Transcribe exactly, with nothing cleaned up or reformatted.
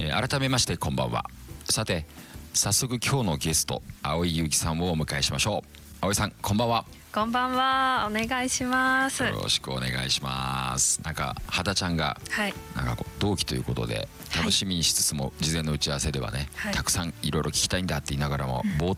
えー、改めましてこんばんは。さて早速今日のゲスト青井優樹さんをお迎えしましょう。青井さんこんばんは。 こんばんは、お願いします。 よろしくお願いします。なんか肌ちゃんが、はい、なんかこう同期ということで楽しみにしつつも、はい、事前の打ち合わせではね、はい、たくさんいろいろ聞きたいんだって言いながらも、うん、冒